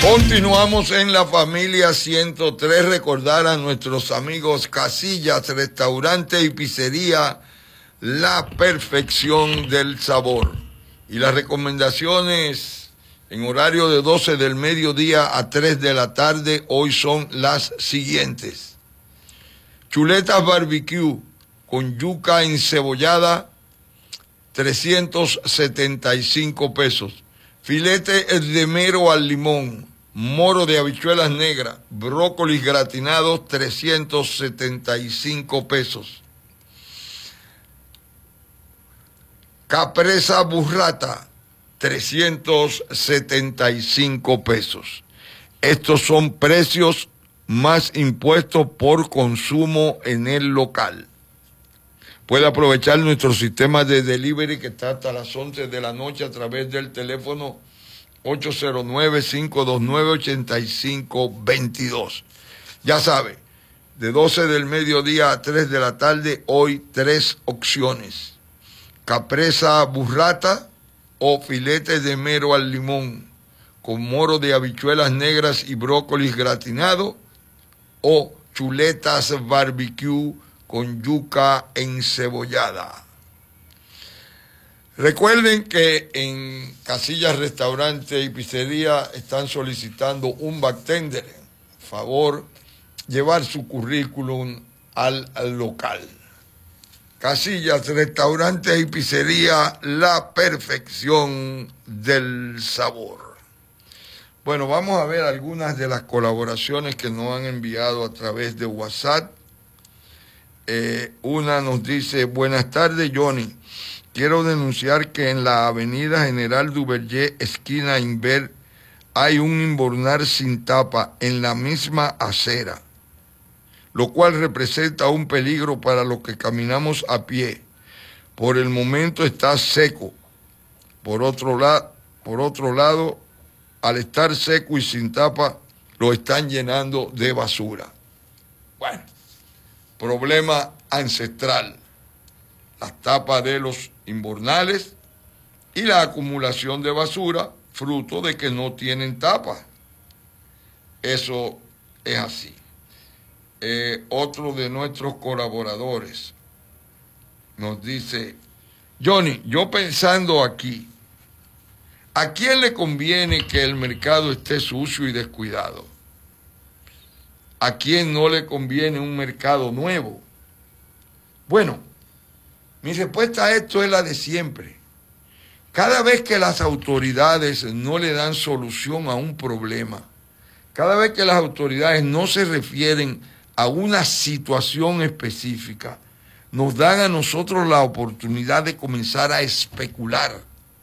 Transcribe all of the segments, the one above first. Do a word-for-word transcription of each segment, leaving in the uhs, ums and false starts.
Continuamos en la familia ciento tres. Recordar a nuestros amigos Casillas, restaurante y pizzería, la perfección del sabor. Y las recomendaciones en horario de doce del mediodía a tres de la tarde hoy son las siguientes. Chuletas barbecue con yuca encebollada, trescientos setenta y cinco pesos. Filete de mero al limón, moro de habichuelas negras, brócolis gratinados, trescientos setenta y cinco pesos. Capresa burrata, trescientos setenta y cinco pesos. Estos son precios más impuestos por consumo en el local. Puede aprovechar nuestro sistema de delivery que está hasta las once de la noche a través del teléfono ocho cero nueve, cinco dos nueve, ocho cinco dos dos. Ya sabe, de doce del mediodía a tres de la tarde, hoy tres opciones. Capresa burrata o filete de mero al limón con moro de habichuelas negras y brócolis gratinado, o chuletas barbecue con yuca encebollada. Recuerden que en Casillas Restaurante y Pizzería están solicitando un bartender. Favor, llevar su currículum al, al local. Casillas Restaurante y Pizzería, la perfección del sabor. Bueno, vamos a ver algunas de las colaboraciones que nos han enviado a través de WhatsApp. Eh, una nos dice: buenas tardes, Johnny. Quiero denunciar que en la avenida General Duvergé, esquina Inver, hay un inbornar sin tapa en la misma acera, lo cual representa un peligro para los que caminamos a pie. Por el momento está seco. Por otro, la, por otro lado, al estar seco y sin tapa, lo están llenando de basura. Bueno, problema ancestral. Las tapas de los inbornales y la acumulación de basura, fruto de que no tienen tapa. Eso es así. Eh, otro de nuestros colaboradores nos dice: Johnny, yo pensando aquí, ¿a quién le conviene que el mercado esté sucio y descuidado? ¿A quién no le conviene un mercado nuevo? Bueno, mi respuesta a esto es la de siempre. Cada vez que las autoridades no le dan solución a un problema, cada vez que las autoridades no se refieren a una situación específica, nos dan a nosotros la oportunidad de comenzar a especular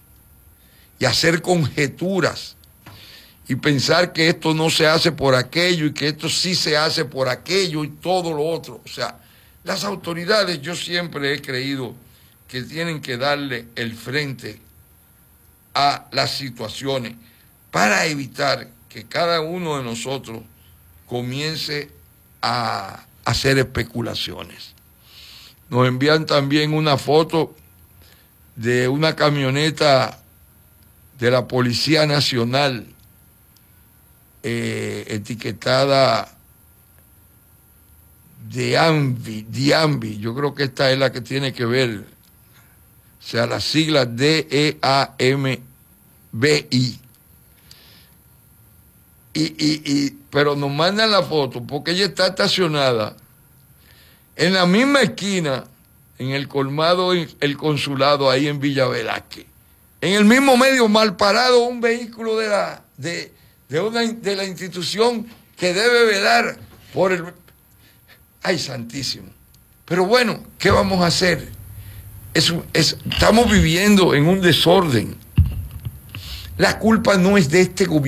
y hacer conjeturas y pensar que esto no se hace por aquello y que esto sí se hace por aquello y todo lo otro. O sea, las autoridades, yo siempre he creído que tienen que darle el frente a las situaciones para evitar que cada uno de nosotros comience a hacer especulaciones. Nos envían también una foto de una camioneta de la Policía Nacional eh, etiquetada de Ambi, Diambi. Yo creo que esta es la que tiene que ver, o sea, las siglas D E A M B I. Y, y, y, pero nos mandan la foto porque ella está estacionada en la misma esquina, en el colmado, el consulado, ahí en Villa Velázquez. En el mismo medio, mal parado, un vehículo de la, de, de una, de la institución que debe velar por el... ¡Ay, santísimo! Pero bueno, ¿qué vamos a hacer? Es, es, estamos viviendo en un desorden. La culpa no es de este gobierno.